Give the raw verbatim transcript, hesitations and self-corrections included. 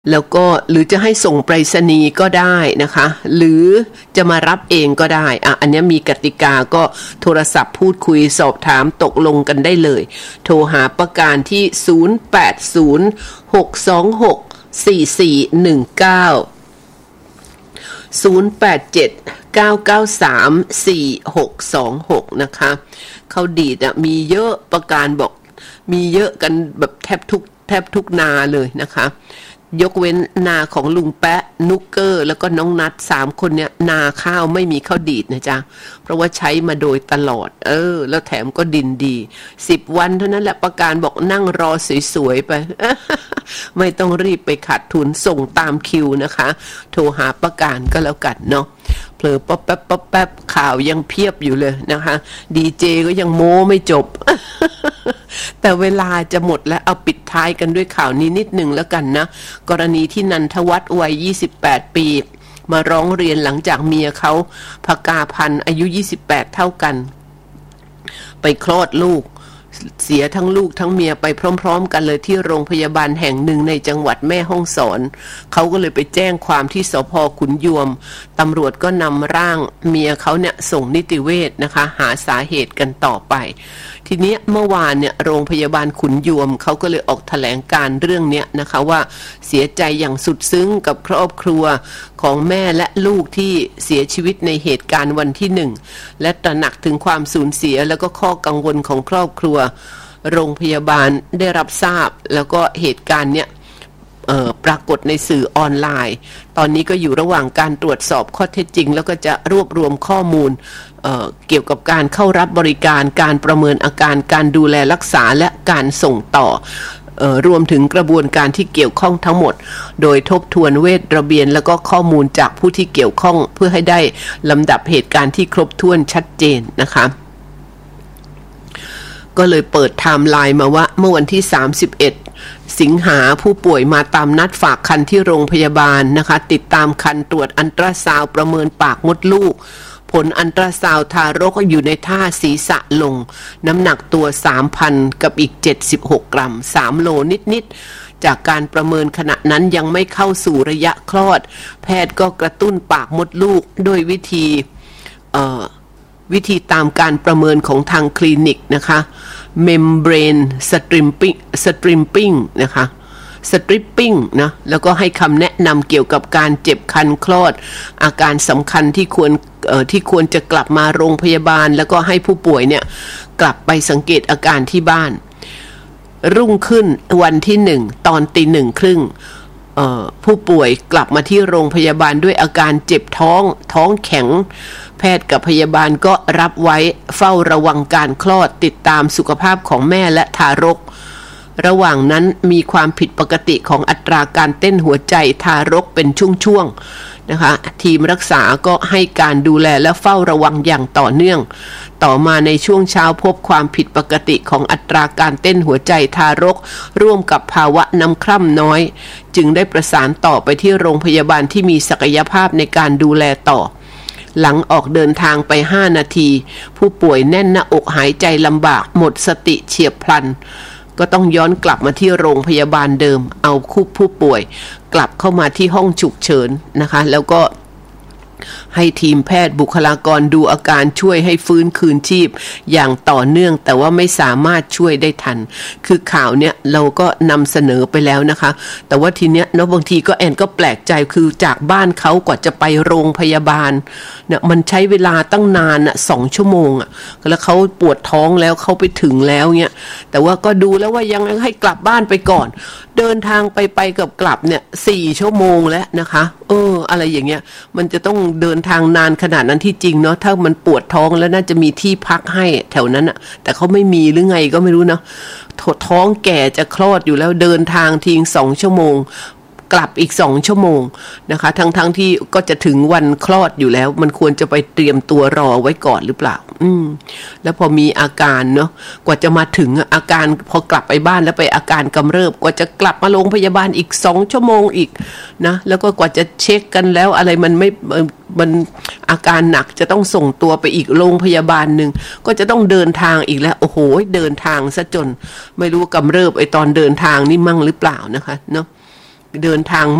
แล้วก็หรือจะให้ส่งไปรษณีย์ก็ได้นะคะหรือจะมารับเองก็ได้อ่ะอันนี้มีกติกาก็โทรศัพท์พูดคุยสอบถามตกลงกันได้เลยโทรหาประการที่ศูนย์ แปด ศูนย์ หก สอง หก สี่ สี่ หนึ่ง เก้า ศูนย์ แปด เจ็ด เก้า เก้า สาม สี่ หก สอง หกนะคะเขาดีดอ่ะมีเยอะประการบอกมีเยอะกันแบบแทบทุกแทบทุกนาเลยนะคะยกเว้นนาของลุงแปะนุกเกอร์แล้วก็น้องนัดสามคนเนี่ยนาข้าวไม่มีข้าวดีดนะจ๊ะเพราะว่าใช้มาโดยตลอดเออแล้วแถมก็ดินดีสิบวันเท่านั้นแหละประการบอกนั่งรอสวยๆไป ไม่ต้องรีบไปขาดทุนส่งตามคิวนะคะโทรหาประการก็แล้วกันเนาะเผลอป๊อปแป๊บป๊อปแป๊บข่าวยังเพียบอยู่เลยนะคะดีเจก็ยังโม้ไม่จบ แต่เวลาจะหมดแล้วเอาปิดท้ายกันด้วยข่าวนี้นิดหนึ่งแล้วกันนะกรณีที่นันทวัฒน์วัยยี่สิบแปดปีมาร้องเรียนหลังจากเมียเขาภกาพันธ์อายุยี่สิบแปดเท่ากันไปคลอดลูกเสียทั้งลูกทั้งเมียไปพร้อมๆกันเลยที่โรงพยาบาลแห่งหนึ่งในจังหวัดแม่ฮ่องสอนเขาก็เลยไปแจ้งความที่สภ.ขุนยวมตำรวจก็นำร่างเมียเขาเนี่ยส่งนิติเวชนะคะหาสาเหตุกันต่อไปทีนี้เมื่อวานเนี่ยโรงพยาบาลขุนยวมเขาก็เลยออกแถลงการเรื่องเนี้ยนะคะว่าเสียใจอย่างสุดซึ้งกับครอบครัวของแม่และลูกที่เสียชีวิตในเหตุการณ์วันที่หนึ่งและตระหนักถึงความสูญเสียแล้วก็ข้อกังวลของครอบครัวโรงพยาบาลได้รับทราบแล้วก็เหตุการณ์เนี้ยปรากฏในสื่อออนไลน์ตอนนี้ก็อยู่ระหว่างการตรวจสอบข้อเท็จจริงแล้วก็จะรวบรวมข้อมูล เอ่อ เกี่ยวกับการเข้ารับบริการการประเมินอาการการดูแลรักษาและการส่งต่อเอ่อรวมถึงกระบวนการที่เกี่ยวข้องทั้งหมดโดยทบทวนเวทระเบียนแล้วก็ข้อมูลจากผู้ที่เกี่ยวข้องเพื่อให้ได้ลำดับเหตุการณ์ที่ครบถ้วนชัดเจนนะคะก็เลยเปิดไทม์ไลน์มาว่าเมื่อวันที่สามสิบเอ็ดสิงหาผู้ป่วยมาตามนัดฝากครรภ์ที่โรงพยาบาลนะคะติดตามครรภ์ตรวจอัลตราซาวด์ประเมินปากมดลูกผลอัลตราซาวด์ทารกอยู่ในท่าศีรษะลงน้ำหนักตัว สามพัน กับอีกเจ็ดสิบหกกรัมสามโลนิดๆจากการประเมินขณะนั้นยังไม่เข้าสู่ระยะคลอดแพทย์ก็กระตุ้นปากมดลูกโดยวิธีเอ่อวิธีตามการประเมินของทางคลินิกนะคะ membrane stripping stripping นะคะ stripping นะแล้วก็ให้คำแนะนำเกี่ยวกับการเจ็บคันคลอดอาการสำคัญที่ควรเอ่อที่ควรจะกลับมาโรงพยาบาลแล้วก็ให้ผู้ป่วยเนี่ยกลับไปสังเกตอาการที่บ้านรุ่งขึ้นวันที่หนึ่งตอนตีหนึ่งครึ่งผู้ป่วยกลับมาที่โรงพยาบาลด้วยอาการเจ็บท้องท้องแข็งแพทย์กับพยาบาลก็รับไว้เฝ้าระวังการคลอดติดตามสุขภาพของแม่และทารกระหว่างนั้นมีความผิดปกติของอัตราการเต้นหัวใจทารกเป็นช่วงๆนะคะทีมรักษาก็ให้การดูแลและเฝ้าระวังอย่างต่อเนื่องต่อมาในช่วงเช้าพบความผิดปกติของอัตราการเต้นหัวใจทารกร่วมกับภาวะน้ำคร่ำน้อยจึงได้ประสานต่อไปที่โรงพยาบาลที่มีศักยภาพในการดูแลต่อหลังออกเดินทางไปห้านาทีผู้ป่วยแน่นหน้าอกหายใจลำบากหมดสติเฉียบพลันก็ต้องย้อนกลับมาที่โรงพยาบาลเดิมเอาคู่ผู้ป่วยกลับเข้ามาที่ห้องฉุกเฉินนะคะแล้วก็ให้ทีมแพทย์บุคลากรดูอาการช่วยให้ฟื้นคืนชีพอย่างต่อเนื่องแต่ว่าไม่สามารถช่วยได้ทันคือข่าวเนี้ยเราก็นำเสนอไปแล้วนะคะแต่ว่าทีเนี้ยเนาะบางทีก็แอนก็แปลกใจคือจากบ้านเขากว่าจะไปโรงพยาบาลเนี่ยมันใช้เวลาตั้งนานอ่ะสองชั่วโมงอ่ะแล้วเขาปวดท้องแล้วเขาไปถึงแล้วเนี้ยแต่ว่าก็ดูแล้วว่ายังให้กลับบ้านไปก่อนเดินทางไปไปกับกลับเนี่ยสี่ชั่วโมงแล้วนะคะเอออะไรอย่างเงี้ยมันจะต้องเดินทางนานขนาดนั้นที่จริงเนาะถ้ามันปวดท้องแล้วน่าจะมีที่พักให้แถวนั้นอะแต่เขาไม่มีหรือไงก็ไม่รู้เนาะท้องแก่จะคลอดอยู่แล้วเดินทางทิ้งสองชั่วโมงกลับอีกสองชั่วโมงนะคะทั้งๆ ท, ที่ก็จะถึงวันคลอดอยู่แล้วมันควรจะไปเตรียมตัวรอไว้ก่อนหรือเปล่าอืมแล้วพอมีอาการเนาะกว่าจะมาถึงอาการพอกลับไปบ้านแล้วไปอาการกำเริบกว่าจะกลับมาโรงพยาบาลอีกสองชั่วโมงอีกนะแล้วก็กว่าจะเช็คกันแล้วอะไรมันไม่มันอาการหนักจะต้องส่งตัวไปอีกโรงพยาบาลนึงก็จะต้องเดินทางอีกแล้วโอ้โหเดินทางซะจนไม่รู้กำเริบไอ้ตอนเดินทางนี่มั่งหรือเปล่านะคะเนาะเดินทาง